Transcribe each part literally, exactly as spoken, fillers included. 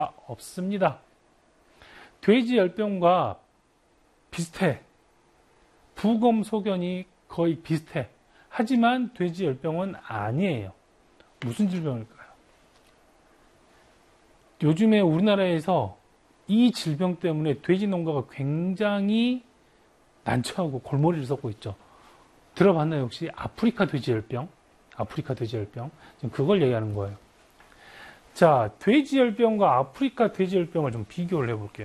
없습니다. 돼지열병과 비슷해. 부검소견이 거의 비슷해. 하지만 돼지열병은 아니에요. 무슨 질병일까요? 요즘에 우리나라에서 이 질병 때문에 돼지 농가가 굉장히 난처하고 골머리를 썩고 있죠. 들어봤나요, 혹시? 아프리카 돼지열병? 아프리카 돼지열병. 지금 그걸 얘기하는 거예요. 자, 돼지열병과 아프리카 돼지열병을 좀 비교를 해볼게요.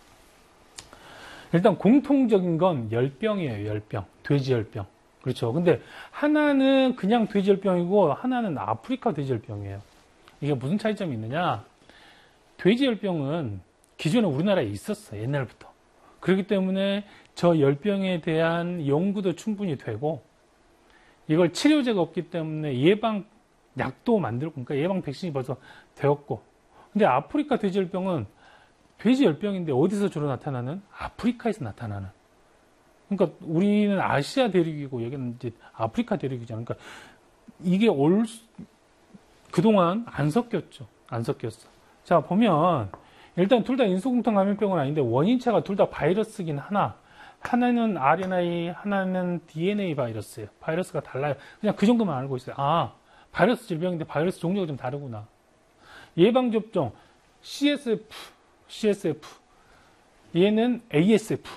일단 공통적인 건 열병이에요, 열병. 돼지열병. 그렇죠. 근데 하나는 그냥 돼지열병이고 하나는 아프리카 돼지열병이에요. 이게 무슨 차이점이 있느냐? 돼지열병은 기존에 우리나라에 있었어요, 옛날부터. 그렇기 때문에 저 열병에 대한 연구도 충분히 되고, 이걸 치료제가 없기 때문에 예방 약도 만들고, 그러니까 예방 백신이 벌써 되었고. 근데 아프리카 돼지열병은 돼지열병인데 어디서 주로 나타나는? 아프리카에서 나타나는. 그러니까 우리는 아시아 대륙이고 여기는 이제 아프리카 대륙이잖아요. 그러니까 이게 올 그동안 안 섞였죠. 안 섞였어. 자, 보면 일단 둘 다 인수공통 감염병은 아닌데 원인체가 둘 다 바이러스긴 하나. 하나는 알엔에이, 하나는 디엔에이 바이러스예요. 바이러스가 달라요. 그냥 그 정도만 알고 있어요. 아, 바이러스 질병인데 바이러스 종류가 좀 다르구나. 예방접종 씨에스에프, 씨에스에프. 얘는 에이에스에프.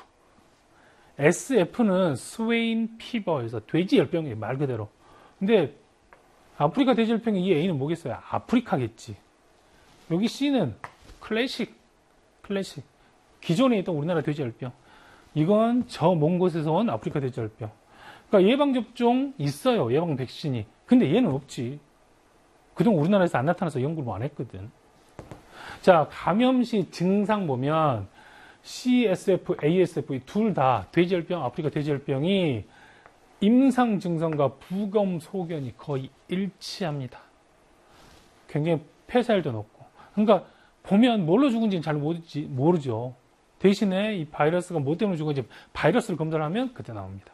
에스에프는 스웨인 피버에서 돼지열병이에요, 말 그대로. 근데 아프리카 돼지열병의 이 A는 뭐겠어요? 아프리카겠지. 여기 C는 클래식, 클래식. 기존에 있던 우리나라 돼지열병. 이건 저 먼 곳에서 온 아프리카 돼지열병. 그러니까 예방접종 있어요, 예방 백신이. 근데 얘는 없지. 그동안 우리나라에서 안 나타나서 연구를 뭐 안 했거든. 자, 감염 시 증상 보면 씨에스에프, 에이에스에프 둘 다 돼지열병, 아프리카 돼지열병이 임상 증상과 부검 소견이 거의 일치합니다. 굉장히 폐사율도 높고. 그러니까 보면 뭘로 죽은지는 잘 모르지, 모르죠. 대신에 이 바이러스가 뭐 때문에 죽은지 바이러스를 검사를 하면 그때 나옵니다.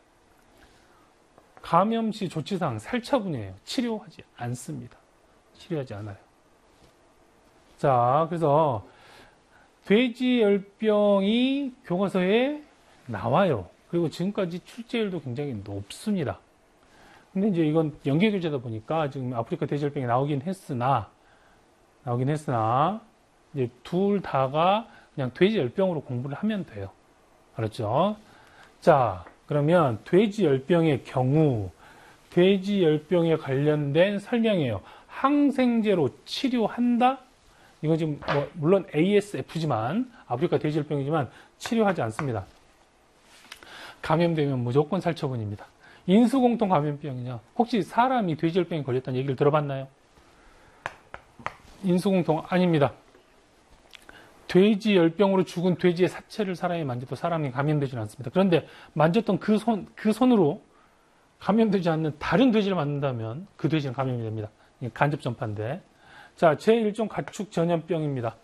감염 시 조치사항 살처분이에요. 치료하지 않습니다. 치료하지 않아요. 자, 그래서 돼지열병이 교과서에 나와요. 그리고 지금까지 출제율도 굉장히 높습니다. 근데 이제 이건 연계 교재다 보니까 지금 아프리카 돼지열병이 나오긴 했으나, 나오긴 했으나, 이제 둘 다가 그냥 돼지열병으로 공부를 하면 돼요. 알았죠? 자, 그러면 돼지열병의 경우, 돼지열병에 관련된 설명이에요. 항생제로 치료한다? 이건 지금 뭐 물론 에이에스에프지만 아프리카 돼지열병이지만 치료하지 않습니다. 감염되면 무조건 살처분입니다. 인수공통 감염병이냐? 혹시 사람이 돼지열병에 걸렸다는 얘기를 들어봤나요? 인수공통 아닙니다. 돼지열병으로 죽은 돼지의 사체를 사람이 만져도 사람이 감염되지는 않습니다. 그런데 만졌던 그 손, 그 손으로 감염되지 않는 다른 돼지를 만든다면 그 돼지는 감염이 됩니다. 간접 전파인데. 자, 제일 종 가축 전염병입니다.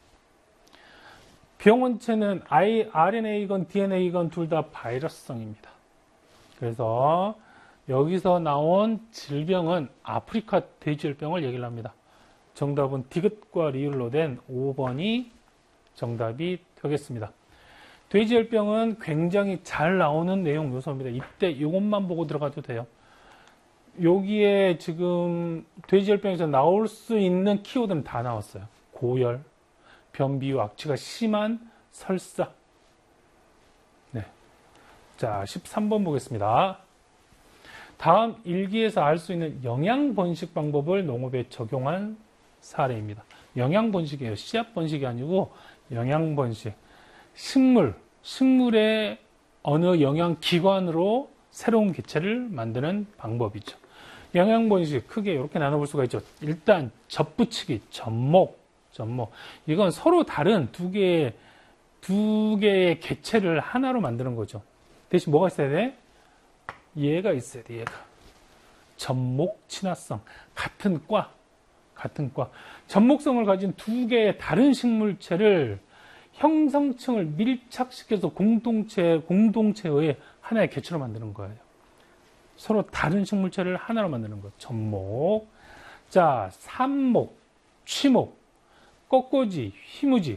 병원체는 알엔에이건 디엔에이건 둘 다 바이러스성입니다. 그래서 여기서 나온 질병은 아프리카 돼지열병을 얘기를 합니다. 정답은 디귿과 리을로 된 오 번이 정답이 되겠습니다. 돼지열병은 굉장히 잘 나오는 내용 요소입니다. 이때 이것만 보고 들어가도 돼요. 여기에 지금 돼지열병에서 나올 수 있는 키워드는 다 나왔어요. 고열, 변비후 악취가 심한 설사. 네. 자, 십삼 번 보겠습니다. 다음 일기에서 알 수 있는 영양 번식 방법을 농업에 적용한 사례입니다. 영양 번식이에요. 씨앗 번식이 아니고 영양 번식. 식물, 식물의 어느 영양 기관으로 새로운 개체를 만드는 방법이죠. 영양 번식 크게 이렇게 나눠볼 수가 있죠. 일단 접붙이기, 접목, 접목. 이건 서로 다른 두 개의 두 개의 개체를 하나로 만드는 거죠. 대신 뭐가 있어야 돼? 얘가 있어야 돼. 얘가 접목 친화성. 같은 과, 같은 과. 접목성을 가진 두 개의 다른 식물체를 형성층을 밀착시켜서 공동체, 공동체의 하나의 개체로 만드는 거예요. 서로 다른 식물체를 하나로 만드는 거예요. 접목. 자, 삽목, 취목, 꺾어지, 휘무지.